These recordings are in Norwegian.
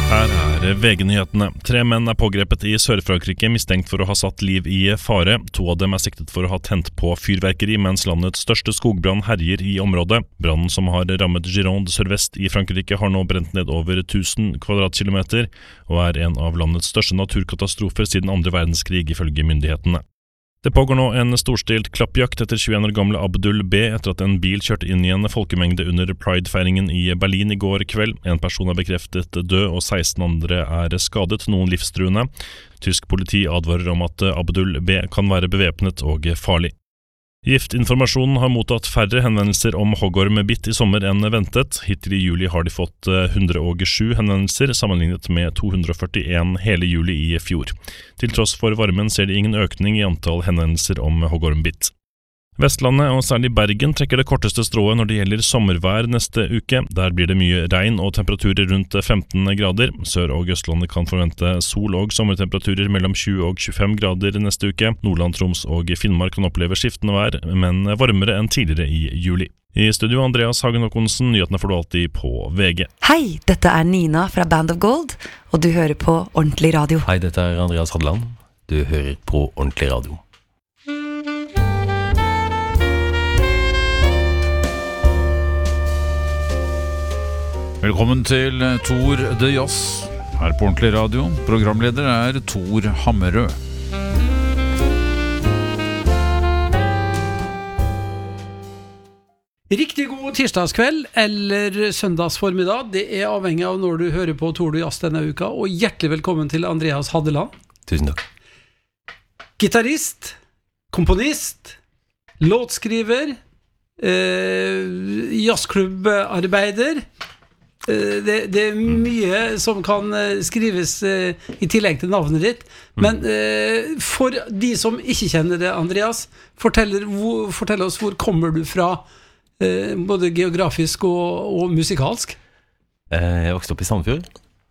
Her VG-nyhetene. 3 menn pågrepet I Sør-Frankrike mistenkt for å ha satt liv I fare. 2 av dem siktet for å ha tent på fyrverkeri mens landets største skogbrann herjer I området. Brannen som har rammet Gironde sørvest I Frankrike har nå brent ned over 1000 kvadratkilometer og en av landets største naturkatastrofer siden andre verdenskrig ifølge myndighetene. Det pågår nå en storstilt klappjakt etter 21 år gamle Abdul B etter at en bil kjørte inn I en folkemengde under Pride-feiringen I Berlin I går kveld. En person bekreftet død og 16 andre skadet, noen livstruende. Tysk politi advarer om at Abdul B kan være bevæpnet og farlig. Giftinformasjonen har mottatt færre henvendelser om hoggormbitt I sommer enn ventet. Hittil I juli har de fått 107 henvendelser, sammenlignet med 241 hele juli I fjor. Til tross for varmen ser de ingen økning I antall henvendelser om hoggormbitt. Vestlandet og særlig Bergen trekker det korteste strået når det gjelder sommervær neste uke. Der blir det mye regn og temperaturer rundt 15 grader. Sør- og Østlandet kan forvente sol og sommertemperaturer mellom 20 og 25 grader neste uke. Nordland, Troms og Finnmark kan oppleve skiftende vær, men varmere enn tidligere I juli. I studio Andreas Hagen Håkonsen, nyhetene får du alltid på VG. Hei, dette Nina fra Band of Gold, og du hører på Ordentlig Radio. Hei, dette Andreas Hadeland. Du hører på Ordentlig Radio. Velkommen til Tor de Jazz her på Ordentlig Radio. Programleder Tor Hammerød. Riktig god tirsdagskveld eller søndagsformiddag. Det avhengig av når du hører på Tor de Jazz denne uka. Og hjertelig velkommen til Andreas Hadeland. Tusen takk. Gitarrist, komponist, låtskriver, jazzklubarbeider. Det mye som kan skrives I tillegg til navnet ditt. Men for de som ikke kjenner det, Andreas, fortell oss hvor kommer du fra, både geografisk og musikalsk? Jeg vokste opp I Sandefjord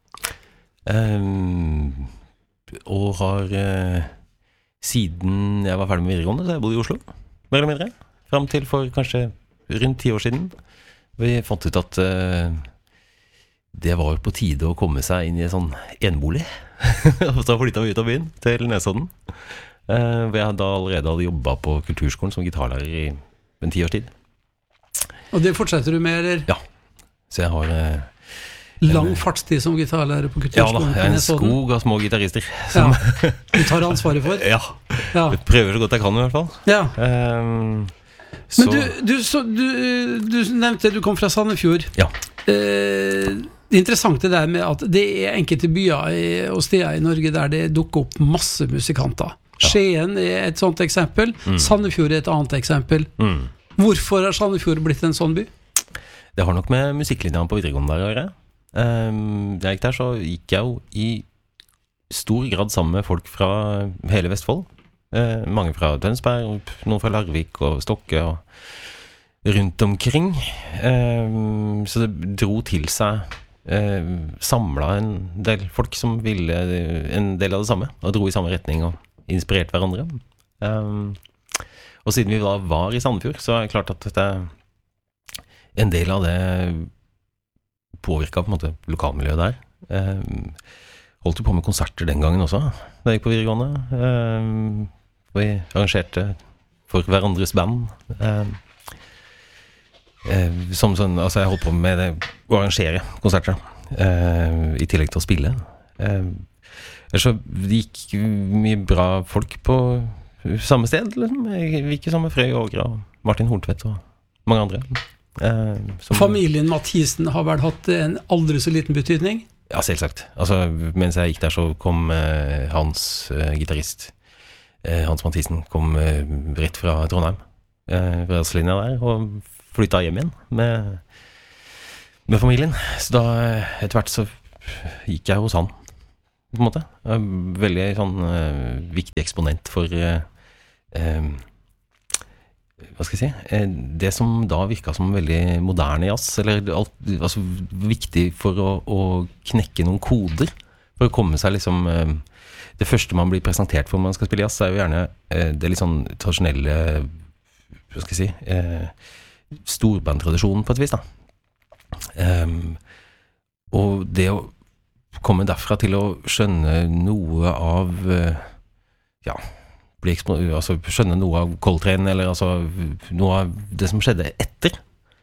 og har siden jeg var ferdig med videregående så har jeg bodd I Oslo, mer eller mindre, frem til for kanskje rundt 10 år siden. Vi fant ut at det var på tide å komme seg inn I en sånn enbolig og så flyttet vi ut av byen til Nesodden hvor jeg da allerede hadde jobbet på kulturskolen som gitarlærer I en 10 års tid. Og det fortsetter du med, eller? Ja, så jeg har lang fartstid som gitarlærer på kulturskolen. Ja da, jeg en skog av små gitarister som du tar ansvaret for. Ja, jeg prøver så godt jeg kan I hvert fall. Ja. Så... Men du nevnte du kom fra Sandefjord. Ja. Det interessante der med at det enkelte byer og steder I Norge der det dukker opp masse musikanter. Skien et sånt eksempel, Sandefjord et annet eksempel. Hvorfor har Sandefjord blitt en sånn by? Det har nok med musikklinjen på videregående der å gjøre. Da jeg gikk der så gikk jeg jo I stor grad sammen med folk fra hele Vestfold. Mange fra Tønsberg, noen fra Larvik og Stokke og rundt omkring. Så det dro til seg samlet en del folk som ville en del av det samme og dro I samme retning og inspirerte hverandre. Og siden vi da var I Sandefjord så det klart at en del av det påvirket på en måte lokalmiljøet der. Holdt jo på med konserter den gangen også da jeg gikk på videregående. Vi arrangerte for hverandres band. Som sånn, altså jeg holdt på med det, å arrangere konserter I tillegg til å spille. Så det gikk mye bra folk på samme sted. Liksom. Jeg gikk sammen med Frøy Ågra og Martin Horntvedt og mange andre. Familien Mathisen har vel hatt en aldri så liten betydning? Ja, selvsagt. Altså, mens jeg gikk der så kom Hans gitarist, Hans Mathisen, kom rett fra Trondheim, Rødslinja der, og flyttet hjem igjen med familien. Så da etter hvert så gikk jeg hos han, på en måte. Veldig sånn viktig eksponent for hva skal jeg si? Det som da virket som veldig moderne jazz, eller altså viktig for å knekke noen koder, for å komme seg liksom det første man blir presentert for når man skal spille jazz, jo gjerne det litt sånn tradisjonelle, hva skal jeg si, storbandtradisjonen på et vis da. Og det å komme derfra til å skjønne noe av skjønne noe av Coltrane, eller altså noe av det som skjedde etter.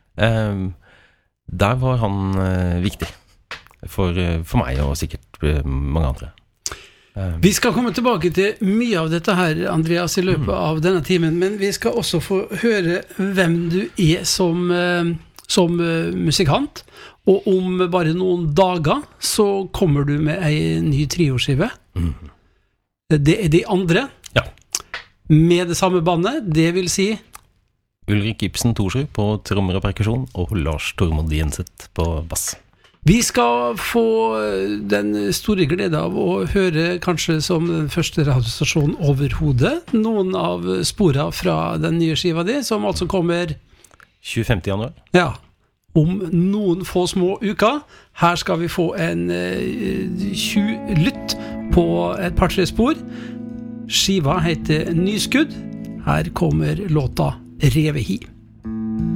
Der var han viktig for meg og sikkert mange andre. Vi skal komme tilbake til mye av dette her, Andreas, i løpet av denne timen, men vi skal også få høre hvem du er som musikant, og om bare noen dager så kommer du med en ny trioskive. Det er de andre. Ja. Med det samme bandet, det vil si Ulrik Ibsen Thorsrud på trommer og perkusjon, og Lars Tormod Jenseth på bass. Vi skal få den store glede av å høre, kanskje som den første radiostasjonen overhodet, noen av sporene fra den nye skiva di, som altså kommer 25. januar. Ja, om noen få små uker. Her skal vi få en 20 lytt på et par-tre spor. Skiva heter Nyskudd. Her kommer låta Revehi.